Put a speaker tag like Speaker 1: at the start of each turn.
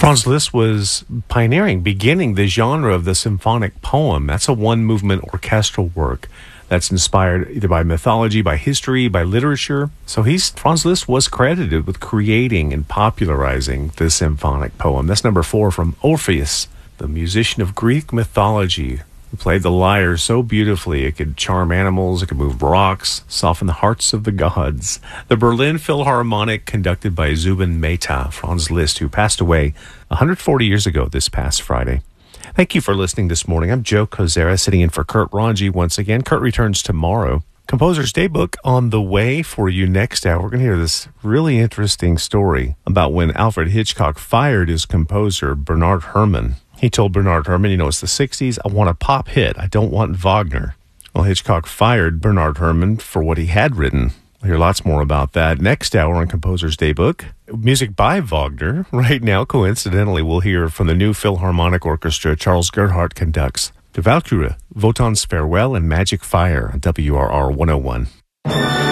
Speaker 1: Franz Liszt was beginning the genre of the symphonic poem. That's a one-movement orchestral work that's inspired either by mythology, by history, by literature. So Franz Liszt was credited with creating and popularizing the symphonic poem. That's number 4 from Orpheus, the musician of Greek mythology, who played the lyre so beautifully it could charm animals, it could move rocks, soften the hearts of the gods. The Berlin Philharmonic, conducted by Zubin Mehta, Franz Liszt, who passed away 140 years ago this past Friday. Thank you for listening this morning. I'm Joe Kozera, sitting in for Kurt Ranji once again. Kurt returns tomorrow. Composer's Daybook on the way for you next hour. We're going to hear this really interesting story about when Alfred Hitchcock fired his composer, Bernard Herrmann. He told Bernard Herrmann, it's the 60s, I want a pop hit. I don't want Wagner. Well, Hitchcock fired Bernard Herrmann for what he had written. We'll hear lots more about that next hour on Composer's Daybook. Music by Wagner. Right now, coincidentally, we'll hear from the new Philharmonic Orchestra. Charles Gerhardt conducts De Walküre, Wotan's Farewell, and Magic Fire on WRR 101.